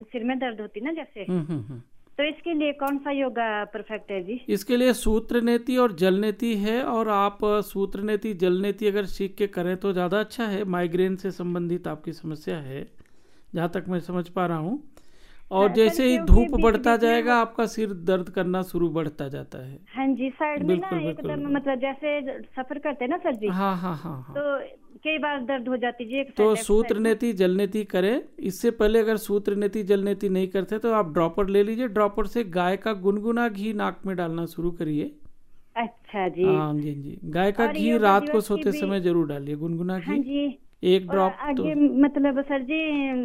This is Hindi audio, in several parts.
सिर में दर्द होती ना जैसे, हम्म। तो इसके लिए कौन सा योगा परफेक्ट है जी? इसके लिए सूत्र नेति और जल नेति है, और आप सूत्र नेति जल नेति अगर सीख के करें तो ज़्यादा अच्छा है। माइग्रेन से संबंधित आपकी समस्या है जहाँ तक मैं समझ पा रहा हूँ, और जैसे ही धूप बढ़ता जाएगा आपका सिर दर्द करना शुरू बढ़ता जाता है। हाँ जी, साइड में ना एकदम मतलब जैसे सफर करते हैं ना सर जी, हाँ, तो कई बार दर्द हो जाती है। तो सूत्र नेति जल नेति करें। इससे पहले अगर सूत्र नेति जल नेति नहीं करते तो आप ड्रॉपर ले लीजिए, ड्रॉपर से गाय का गुनगुना घी नाक में डालना शुरू करिए। अच्छा जी। हाँ जी, गाय का घी रात को सोते समय जरूर डालिए, गुनगुना घी। हाँ जी, एक ड्रॉप। आगे मतलब सर जी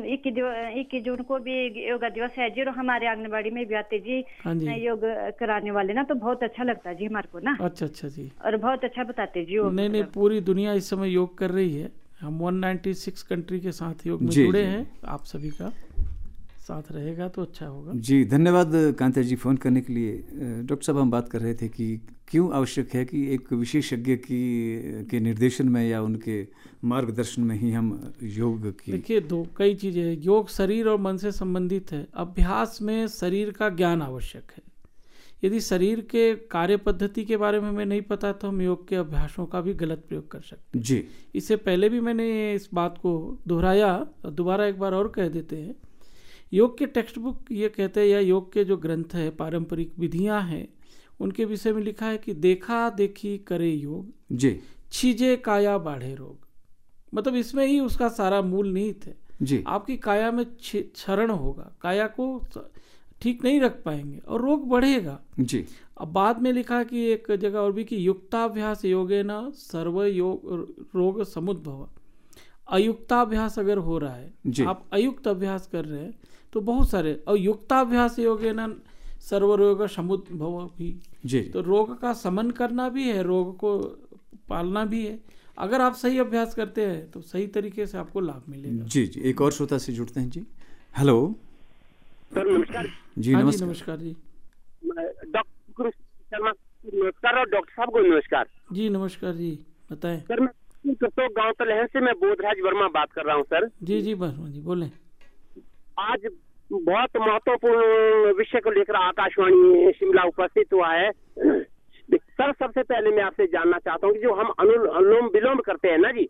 21 जून को भी योगा दिवस है जी, और हमारे आंगनबाड़ी में भी आते जी योग कराने वाले ना, तो बहुत अच्छा लगता है जी हमारे को ना। अच्छा जी, और बहुत अच्छा बताते जी। नहीं, पूरी दुनिया इस समय योग कर रही है। हम 196 कंट्री के साथ योग में जुड़े हैं, आप सभी का साथ रहेगा तो अच्छा होगा जी। धन्यवाद कांता जी फ़ोन करने के लिए। डॉक्टर साहब, हम बात कर रहे थे कि क्यों आवश्यक है कि एक विशेषज्ञ के निर्देशन में या उनके मार्गदर्शन में ही हम योग की। देखिए, कई चीज़ें हैं। योग शरीर और मन से संबंधित है। अभ्यास में शरीर का ज्ञान आवश्यक है। यदि शरीर के कार्य पद्धति के बारे में हमें नहीं पता तो हम योग के अभ्यासों का भी गलत प्रयोग कर सकते हैं जी। इससे पहले भी मैंने इस बात को दोहराया, दोबारा एक बार और कह देते हैं। योग के टेक्स्ट बुक ये कहते हैं, या योग के जो ग्रंथ है, पारंपरिक विधियां हैं, उनके विषय में लिखा है कि देखा देखी करे योग जी, छीजे काया बाढ़े रोग। मतलब इसमें ही उसका सारा मूल निहित है जी। आपकी काया में क्षरण होगा, काया को ठीक नहीं रख पाएंगे और रोग बढ़ेगा जी। अब बाद में लिखा कि एक जगह और भी कि युक्ताभ्यास योगेन सर्व योग रोग समुद्भव। अयुक्ताभ्यास अगर हो रहा है, आप अयुक्त अभ्यास कर रहे हैं तो बहुत सारे, और युक्ताभ्यास योगेन सर्व रोग समुद्भव भी जी। तो रोग का समन करना भी है, रोग को पालना भी है। अगर आप सही अभ्यास करते हैं तो सही तरीके से आपको लाभ मिलेगा। जी जी। एक और श्रोता से जुड़ते हैं जी। हेलो सर, नमस्कार जी। नमस्कार जी। डॉक्टर शर्मा नमस्कार, और डॉक्टर साहब को नमस्कार जी। नमस्कार जी, बताएं सर। मैं तो गांव तलहन से मैं बोधराज वर्मा बात कर रहा हूं सर। जी वर्मा जी, बोलें। आज बहुत महत्वपूर्ण विषय को लेकर आकाशवाणी शिमला उपस्थित हुआ है सर। सबसे पहले मैं आपसे जानना चाहता हूं कि जो हम अनुलोम विलोम करते हैं ना जी,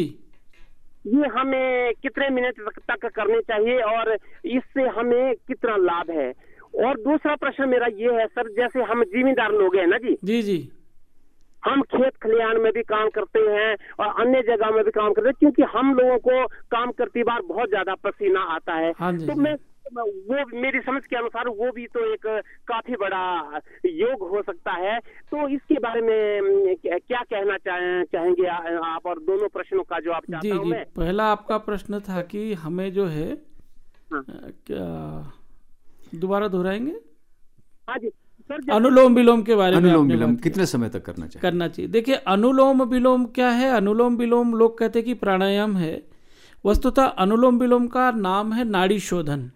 ये हमें कितने मिनट तक करने चाहिए और इससे हमें कितना लाभ है? और दूसरा प्रश्न मेरा ये है सर, जैसे हम जिम्मेदार लोग हैं ना जी, हम खेत खलिहान में भी काम करते हैं और अन्य जगह में भी काम करते हैं, क्योंकि हम लोगों को काम करती बार बहुत ज्यादा पसीना आता है। तो वो मेरी समझ के अनुसार वो भी तो एक काफी बड़ा योग हो सकता है। तो इसके बारे में क्या कहना चाहेंगे आप? और दोनों प्रश्नों का जवाब चाहता हूं मैं। पहला आपका प्रश्न था कि हमें जो है क्या, दोबारा दोहराएंगे? हाँ जी सर। अनुलोम विलोम के बारे में। अनुलोम विलोम कितने समय तक करना चाहिए? देखिए, अनुलोम विलोम क्या है? अनुलोम विलोम लोग कहते हैं कि प्राणायाम है। वस्तुतः अनुलोम विलोम का नाम है नाड़ी शोधन।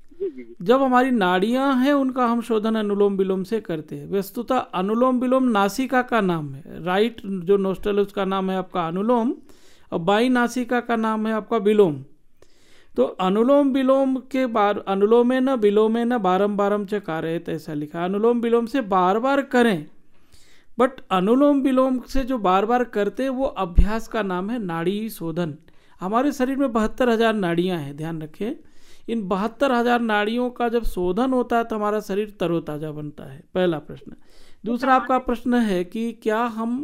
जब हमारी नाड़ियां हैं उनका हम शोधन अनुलोम विलोम से करते हैं। वस्तुतः अनुलोम विलोम नासिका का नाम है। राइट जो नोस्ट्रल उसका नाम है आपका अनुलोम, और बाई नासिका का नाम है आपका विलोम। तो अनुलोम विलोम के बार अनुलोमेन विलोमेन बारंबारम च कारयेत, ऐसा लिखा। अनुलोम विलोम से बार बार करें, बट अनुलोम विलोम से जो बार बार करते हैं वो अभ्यास का नाम है नाड़ी शोधन। हमारे शरीर में 72,000 नाड़ियां हैं, ध्यान रखें। इन 72,000 नाड़ियों का जब शोधन होता है तो हमारा शरीर तरोताजा बनता है। पहला प्रश्न। दूसरा आपका प्रश्न है कि क्या हम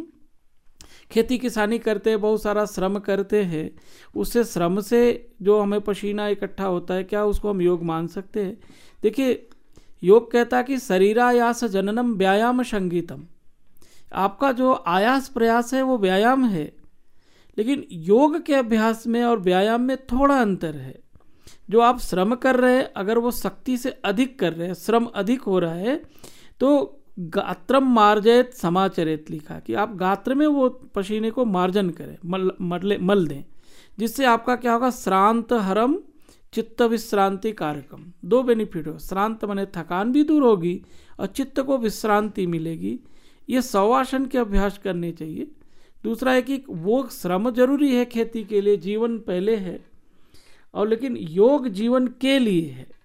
खेती किसानी करते हैं, बहुत सारा श्रम करते हैं, उससे श्रम से जो हमें पसीना इकट्ठा होता है, क्या उसको हम योग मान सकते हैं? देखिए, योग कहता है कि शरीरायास जननम व्यायाम संगीतम। आपका जो आयास प्रयास है वो व्यायाम है, लेकिन योग के अभ्यास में और व्यायाम में थोड़ा अंतर है। जो आप श्रम कर रहे हैं, अगर वो शक्ति से अधिक कर रहे हैं, श्रम अधिक हो रहा है, तो गात्रम मार्जयत समाचरित लिखा कि आप गात्र में वो पसीने को मार्जन करें, मल दें, जिससे आपका क्या होगा? श्रांत हरम चित्त विश्रांति कारकम। दो बेनिफिट हो। श्रांत माने थकान भी दूर होगी और चित्त को विश्रांति मिलेगी। ये शवासन के अभ्यास करने चाहिए। दूसरा है कि वो श्रम जरूरी है खेती के लिए, जीवन पहले है, और लेकिन योग जीवन के लिए है।